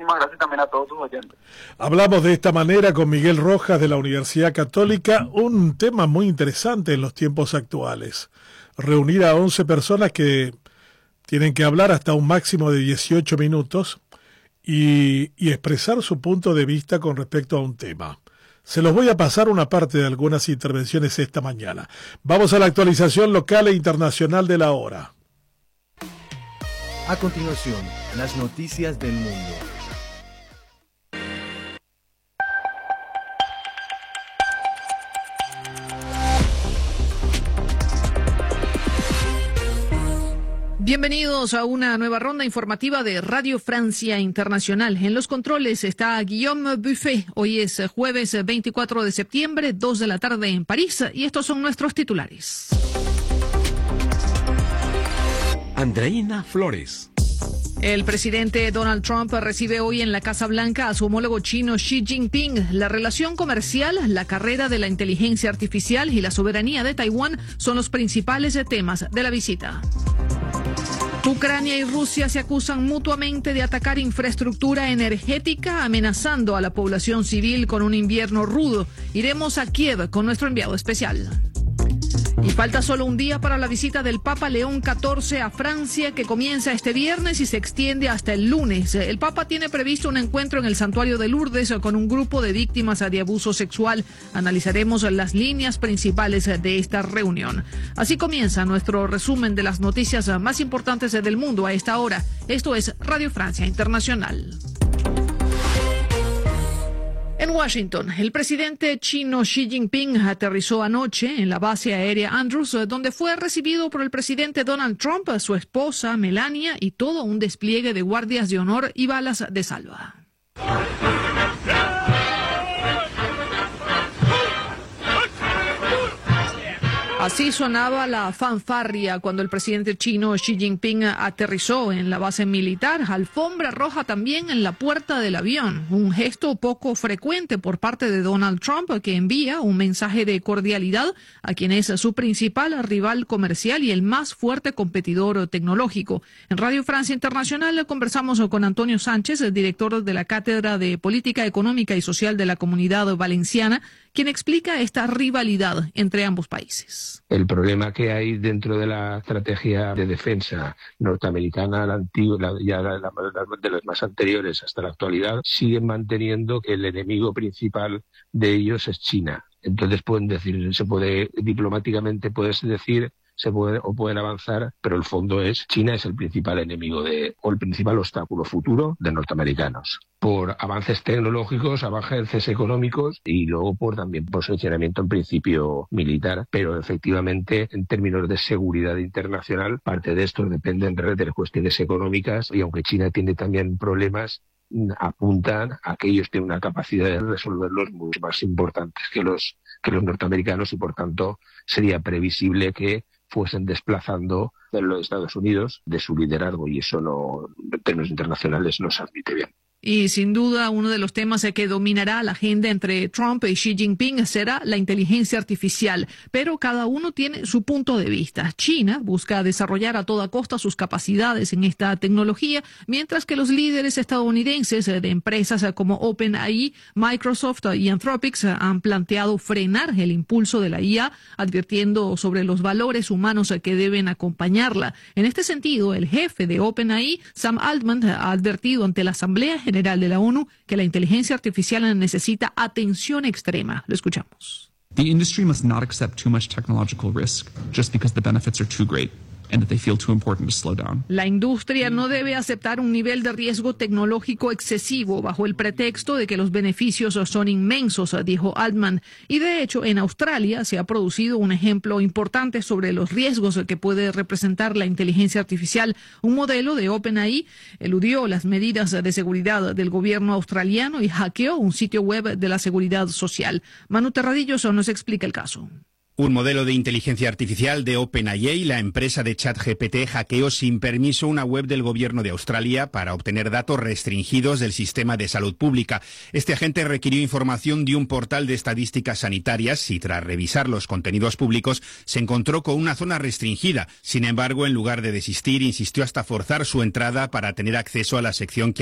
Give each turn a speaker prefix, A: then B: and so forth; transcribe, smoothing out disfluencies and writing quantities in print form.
A: muchísimas gracias también a todos sus oyentes.
B: Hablamos de esta manera con Miguel Rojas de la Universidad Católica, un tema muy interesante en los tiempos actuales. Reunir a 11 personas que tienen que hablar hasta un máximo de 18 minutos y expresar su punto de vista con respecto a un tema. Se los voy a pasar una parte de algunas intervenciones esta mañana. Vamos a la actualización local e internacional de la hora.
C: A continuación, las noticias del mundo.
D: Bienvenidos a una nueva ronda informativa de Radio Francia Internacional. En los controles está Guillaume Buffet. Hoy es jueves 24 de septiembre, 2 de la tarde en París, y estos son nuestros titulares.
E: Andreina Flores.
D: El presidente Donald Trump recibe hoy en la Casa Blanca a su homólogo chino Xi Jinping. La relación comercial, la carrera de la inteligencia artificial y la soberanía de Taiwán son los principales temas de la visita. Ucrania y Rusia se acusan mutuamente de atacar infraestructura energética, amenazando a la población civil con un invierno rudo. Iremos a Kiev con nuestro enviado especial. Y falta solo un día para la visita del Papa León XIV a Francia, que comienza este viernes y se extiende hasta el lunes. El Papa tiene previsto un encuentro en el Santuario de Lourdes con un grupo de víctimas de abuso sexual. Analizaremos las líneas principales de esta reunión. Así comienza nuestro resumen de las noticias más importantes del mundo a esta hora. Esto es Radio Francia Internacional. En Washington, el presidente chino Xi Jinping aterrizó anoche en la base aérea Andrews, donde fue recibido por el presidente Donald Trump, su esposa Melania y todo un despliegue de guardias de honor y balas de salva. Así sonaba la fanfarria cuando el presidente chino Xi Jinping aterrizó en la base militar. Alfombra roja también en la puerta del avión, un gesto poco frecuente por parte de Donald Trump, que envía un mensaje de cordialidad a quien es su principal rival comercial y el más fuerte competidor tecnológico. En Radio Francia Internacional conversamos con Antonio Sánchez, el director de la Cátedra de Política Económica y Social de la Comunidad Valenciana, quien explica esta rivalidad entre ambos países.
F: El problema que hay dentro de la estrategia de defensa norteamericana, la antigua, de las más anteriores hasta la actualidad, siguen manteniendo que el enemigo principal de ellos es China. Entonces pueden decir, diplomáticamente puedes decir, pueden avanzar, pero el fondo es China es el principal enemigo o el principal obstáculo futuro de norteamericanos, por avances tecnológicos, avances económicos y luego también por posicionamiento en principio militar, pero efectivamente en términos de seguridad internacional parte de esto depende de las cuestiones económicas, y aunque China tiene también problemas, apuntan a que ellos tienen una capacidad de resolverlos mucho más importantes que los norteamericanos, y por tanto sería previsible que fuesen desplazando de los Estados Unidos de su liderazgo, y eso no, en términos internacionales, no se admite bien.
D: Y sin duda uno de los temas que dominará la agenda entre Trump y Xi Jinping será la inteligencia artificial, pero cada uno tiene su punto de vista. China busca desarrollar a toda costa sus capacidades en esta tecnología, mientras que los líderes estadounidenses de empresas como OpenAI, Microsoft y Anthropic han planteado frenar el impulso de la IA, advirtiendo sobre los valores humanos que deben acompañarla. En este sentido, el jefe de OpenAI, Sam Altman, ha advertido ante la Asamblea General de la ONU que la inteligencia artificial necesita atención extrema. Lo escuchamos.
G: The industry must not accept too much technological risk just because the benefits are too great and that they feel too important to slow down.
D: La industria no debe aceptar un nivel de riesgo tecnológico excesivo bajo el pretexto de que los beneficios son inmensos, dijo Altman. Y de hecho, en Australia se ha producido un ejemplo importante sobre los riesgos que puede representar la inteligencia artificial. Un modelo de OpenAI eludió las medidas de seguridad del gobierno australiano y hackeó un sitio web de la Seguridad Social. Manu Terradillos nos explica el caso.
H: Un modelo de inteligencia artificial de OpenAI, la empresa de ChatGPT, hackeó sin permiso una web del gobierno de Australia para obtener datos restringidos del sistema de salud pública. Este agente requirió información de un portal de estadísticas sanitarias y tras revisar los contenidos públicos se encontró con una zona restringida. Sin embargo, en lugar de desistir, insistió hasta forzar su entrada para tener acceso a la sección que